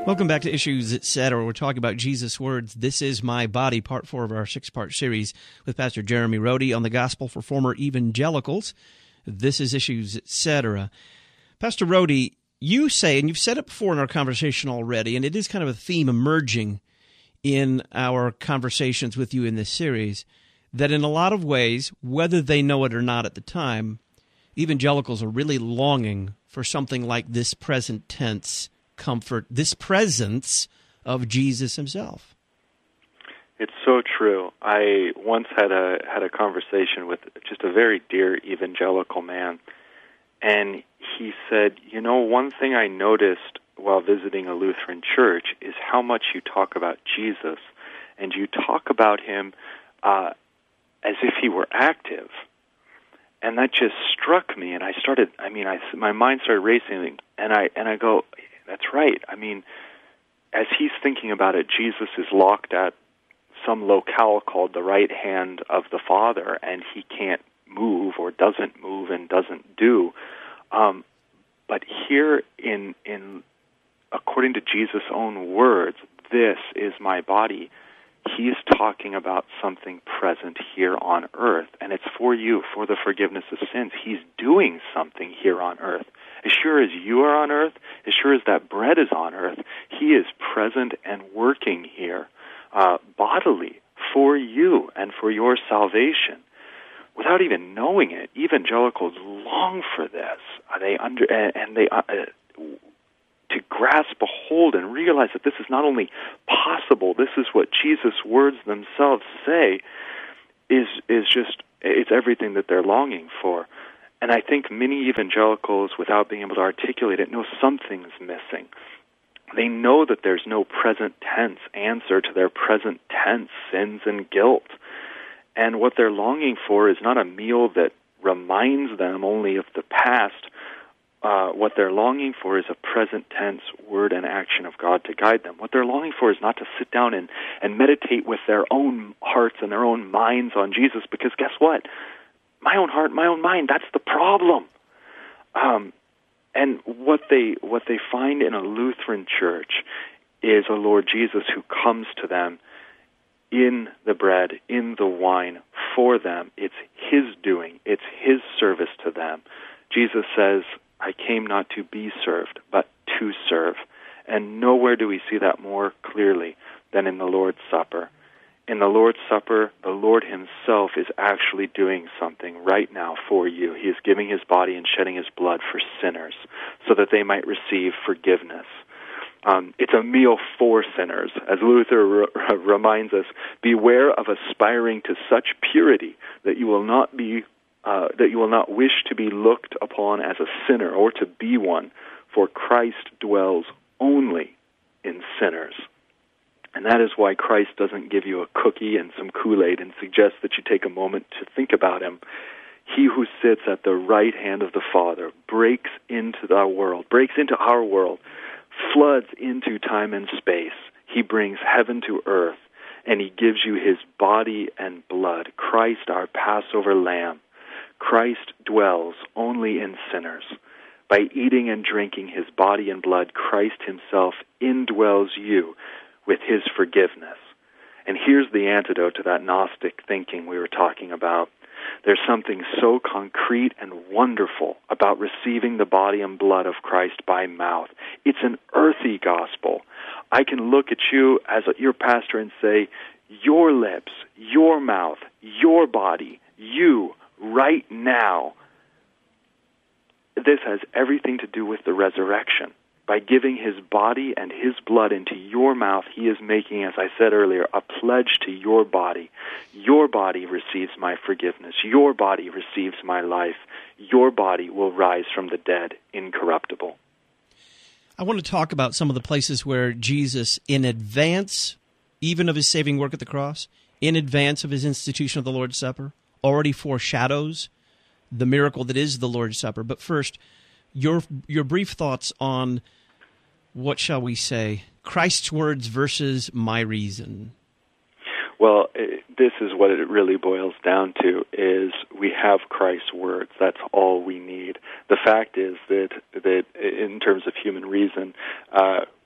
Welcome back to Issues Etc. We're talking about Jesus' words, "This is my body," part 4 of our 6-part series with Pastor Jeremy Rhodey on the Gospel for Former Evangelicals. This is Issues Etc. Pastor Rhodey, you say, and you've said it before in our conversation already, and it is kind of a theme emerging in our conversations with you in this series, that in a lot of ways, whether they know it or not at the time, evangelicals are really longing for something like this present tense comfort, this presence of Jesus himself. It's so true. I once had a conversation with just a very dear evangelical man, and he said, "You know, one thing I noticed while visiting a Lutheran church is how much you talk about Jesus, and you talk about him as if he were active." And that just struck me, and my mind started racing, and I go, that's right. I mean, as he's thinking about it, Jesus is locked at some locale called the right hand of the Father, and he can't move or doesn't move and doesn't do. But here, in according to Jesus' own words, "This is my body," he's talking about something present here on earth, and it's for you, for the forgiveness of sins. He's doing something here on earth. As sure as you are on earth, as sure as that bread is on earth, he is present and working here bodily for you and for your salvation. Without even knowing it, evangelicals long for this. To grasp a hold and realize that this is not only possible, this is what Jesus' words themselves say, is just, it's everything that they're longing for. And I think many evangelicals, without being able to articulate it, know something's missing. They know that there's no present tense answer to their present tense sins and guilt. And what they're longing for is not a meal that reminds them only of the past. What they're longing for is a present tense word and action of God to guide them. What they're longing for is not to sit down and meditate with their own hearts and their own minds on Jesus, because guess what? My own heart, my own mind, that's the problem. And what they find in a Lutheran church is a Lord Jesus who comes to them in the bread, in the wine, for them. It's his doing. It's his service to them. Jesus says, "I came not to be served, but to serve." And nowhere do we see that more clearly than in the Lord's Supper. In the Lord's Supper, the Lord himself is actually doing something right now for you. He is giving his body and shedding his blood for sinners so that they might receive forgiveness. It's a meal for sinners. As Luther reminds us, beware of aspiring to such purity that you will not wish to be looked upon as a sinner or to be one, for Christ dwells only in sinners. And that is why Christ doesn't give you a cookie and some Kool-Aid and suggest that you take a moment to think about him. He who sits at the right hand of the Father breaks into our world, floods into time and space. He brings heaven to earth, and he gives you his body and blood, Christ our Passover lamb. Christ dwells only in sinners. By eating and drinking his body and blood, Christ himself indwells you with his forgiveness. And here's the antidote to that Gnostic thinking we were talking about. There's something so concrete and wonderful about receiving the body and blood of Christ by mouth. It's an earthy gospel. I can look at you as your pastor and say, your lips, your mouth, your body, you, right now. This has everything to do with the resurrection. By giving his body and his blood into your mouth, he is making, as I said earlier, a pledge to your body. Your body receives my forgiveness. Your body receives my life. Your body will rise from the dead, incorruptible. I want to talk about some of the places where Jesus, in advance even of his saving work at the cross, in advance of his institution of the Lord's Supper, already foreshadows the miracle that is the Lord's Supper. But first, your brief thoughts on, what shall we say, Christ's words versus my reason. Well, this is what it really boils down to, is we have Christ's words. That's all we need. The fact is that in terms of human reason,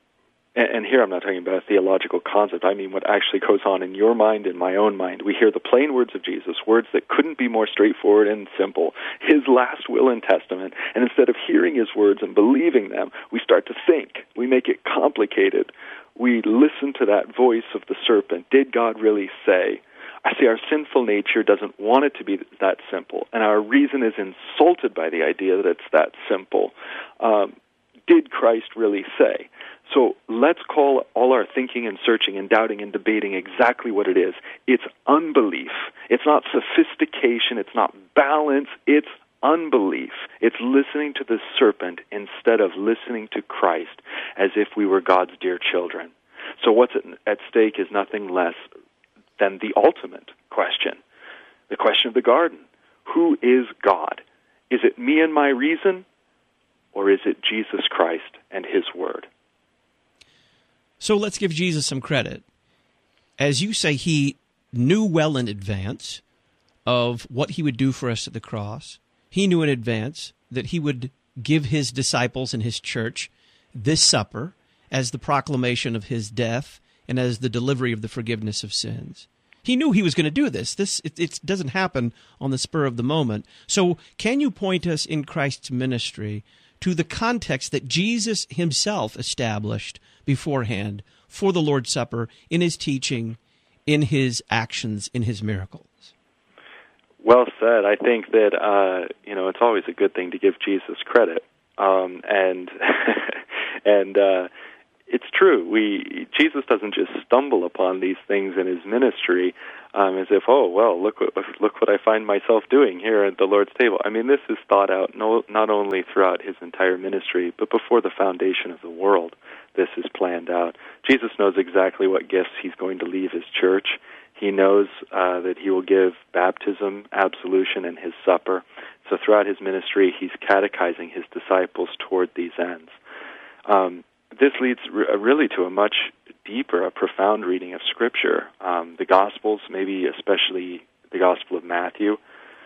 And here I'm not talking about a theological concept. I mean what actually goes on in your mind and my own mind. We hear the plain words of Jesus, words that couldn't be more straightforward and simple, his last will and testament, and instead of hearing his words and believing them, we start to think. We make it complicated. We listen to that voice of the serpent. Did God really say? I see our sinful nature doesn't want it to be that simple, and our reason is insulted by the idea that it's that simple. Did Christ really say? So let's call all our thinking and searching and doubting and debating exactly what it is. It's unbelief. It's not sophistication. It's not balance. It's unbelief. It's listening to the serpent instead of listening to Christ as if we were God's dear children. So what's at stake is nothing less than the ultimate question, the question of the garden. Who is God? Is it me and my reason, or is it Jesus Christ and his word? So let's give Jesus some credit. As you say, he knew well in advance of what he would do for us at the cross. He knew in advance that he would give his disciples and his church this supper as the proclamation of his death and as the delivery of the forgiveness of sins. He knew he was going to do this. It doesn't happen on the spur of the moment. So can you point us in Christ's ministry to the context that Jesus himself established beforehand for the Lord's Supper in his teaching, in his actions, in his miracles? Well said. I think that it's always a good thing to give Jesus credit, and it's true. Jesus doesn't just stumble upon these things in his ministry as if, oh well, look what I find myself doing here at the Lord's table. I mean, this is thought out not only throughout his entire ministry, but before the foundation of the world. This is planned out. Jesus knows exactly what gifts he's going to leave his church. He knows that he will give baptism, absolution, and his supper. So throughout his ministry, he's catechizing his disciples toward these ends. This leads really to a much deeper, a profound reading of Scripture. The Gospels, maybe especially the Gospel of Matthew,